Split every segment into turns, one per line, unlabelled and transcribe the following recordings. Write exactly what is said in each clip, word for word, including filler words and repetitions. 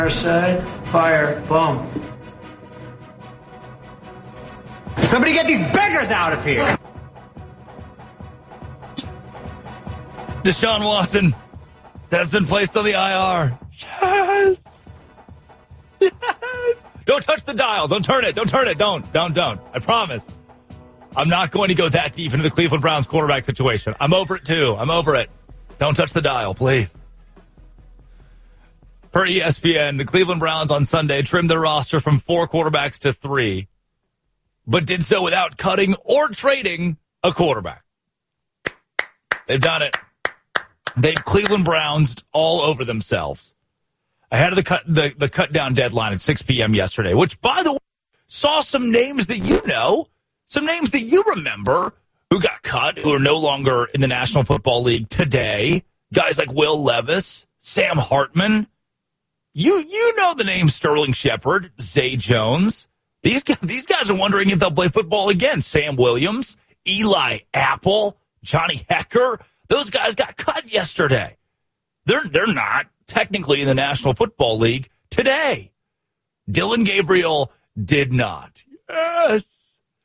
Side, fire, boom. Somebody get these beggars out of here.
Deshaun Watson has been placed on the I R. Yes. Yes. Don't touch the dial. Don't turn it. Don't turn it. Don't. Don't. Don't. I promise. I'm not going to go that deep into the Cleveland Browns quarterback situation. I'm over it, too. I'm over it. Don't touch the dial, please. Per E S P N, the Cleveland Browns on Sunday trimmed their roster from four quarterbacks to three, but did so without cutting or trading a quarterback. They've done it. They've Cleveland Browns all over themselves. Ahead of the cut the, the cut down deadline at six p.m. yesterday, which, by the way, saw some names that you know, some names that you remember who got cut, who are no longer in the National Football League today. Guys like Will Levis, Sam Hartman. You you know the name Sterling Shepard, Zay Jones. These guys, these guys are wondering if they'll play football again. Sam Williams, Eli Apple, Johnny Hecker. Those guys got cut yesterday. They're they're not technically in the National Football League today. Dillon Gabriel did not. Yes.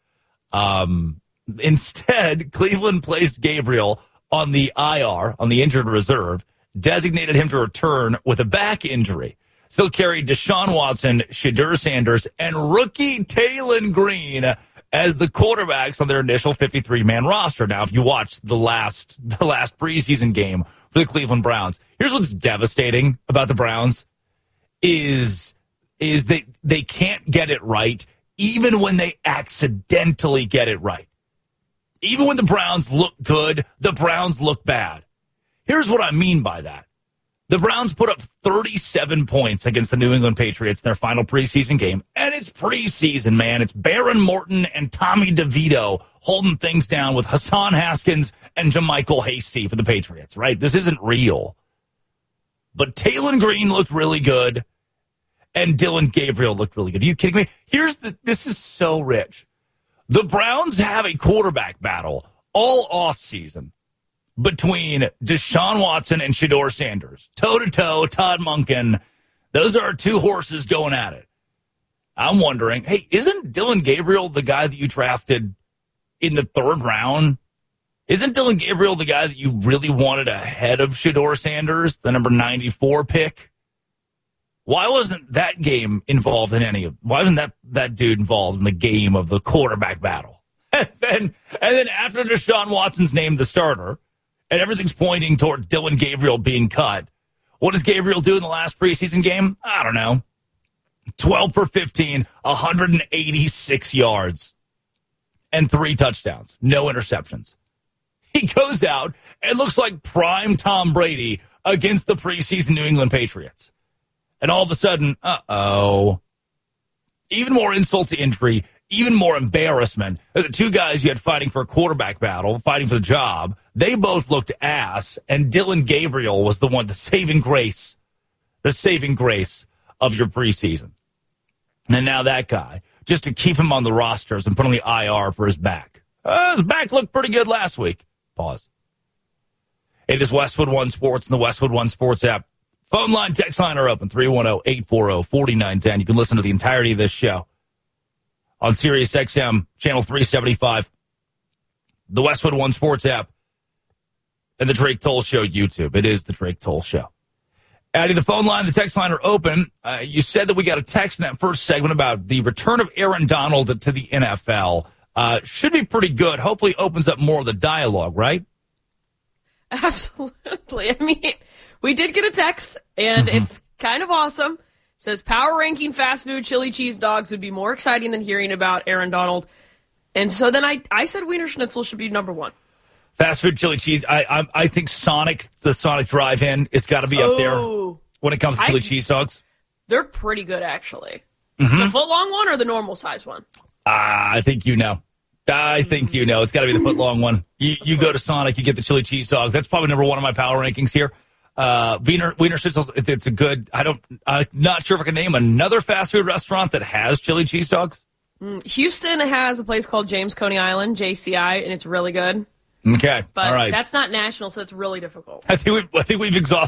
Um. Instead, Cleveland placed Gabriel on the I R, on the injured reserve, designated him to return with a back injury. Still carried Deshaun Watson, Shedeur Sanders, and rookie Taylon Green as the quarterbacks on their initial fifty-three man roster. Now, if you watch the last the last preseason game for the Cleveland Browns, here's what's devastating about the Browns is is they they can't get it right even when they accidentally get it right. Even when the Browns look good, the Browns look bad. Here's what I mean by that. The Browns put up thirty-seven points against the New England Patriots in their final preseason game. And it's preseason, man. It's Baron Morton and Tommy DeVito holding things down with Hassan Haskins and JaMychal Hasty for the Patriots, right? This isn't real. But Taylon Green looked really good. And Dillon Gabriel looked really good. Are you kidding me? Here's the, this is so rich. The Browns have a quarterback battle all offseason between Deshaun Watson and Shedeur Sanders. Toe-to-toe, Todd Monken. Those are two horses going at it. I'm wondering, hey, isn't Dillon Gabriel the guy that you drafted in the third round? Isn't Dillon Gabriel the guy that you really wanted ahead of Shedeur Sanders, the number ninety-four pick? Why wasn't that game involved in any of, why wasn't that, that dude involved in the game of the quarterback battle? And then, and then after Deshaun Watson's named the starter, and everything's pointing toward Dillon Gabriel being cut, what does Gabriel do in the last preseason game? I don't know. twelve for fifteen, one hundred eighty-six yards, and three touchdowns. No interceptions. He goes out and looks like prime Tom Brady against the preseason New England Patriots. And all of a sudden, uh-oh. Even more insult to injury, even more embarrassment. The two guys you had fighting for a quarterback battle, fighting for the job, they both looked ass, and Dillon Gabriel was the one, the saving grace, the saving grace of your preseason. And now that guy, just to keep him on the rosters and put on the I R for his back. Uh, his back looked pretty good last week. Pause. It is Westwood One Sports and the Westwood One Sports app. Phone line, text line are open, three one zero, eight four zero, four nine one zero. You can listen to the entirety of this show on Sirius X M, channel three seventy-five, the Westwood One Sports app, and the Drake Toll Show YouTube. It is the Drake Toll Show. Addie, the phone line, the text line are open. Uh, you said that we got a text in that first segment about the return of Aaron Donald to the N F L. Uh, should be pretty good. Hopefully opens up more of the dialogue, right?
Absolutely. I mean, we did get a text, and mm-hmm. it's kind of awesome. It says, power ranking fast food chili cheese dogs would be more exciting than hearing about Aaron Donald. And so then I, I said Wiener Schnitzel should be number one. Fast food chili cheese. I I, I think Sonic, the Sonic Drive-In, it's got to be up oh, there when it comes to chili I, cheese dogs. They're pretty good, actually. Mm-hmm. The foot-long one or the normal size one? Uh, I think you know. I think you know. It's got to be the foot-long one. You, you go to Sonic, you get the chili cheese dogs. That's probably number one on my power rankings here. Uh, Wiener, Wiener Schnitzel, it's a good, I don't, I'm not sure if I can name another fast food restaurant that has chili cheese dogs. Mm, Houston has a place called James Coney Island, J C I, and it's really good. Okay, but all right. That's not national, so it's really difficult. I think we've, I think we've exhausted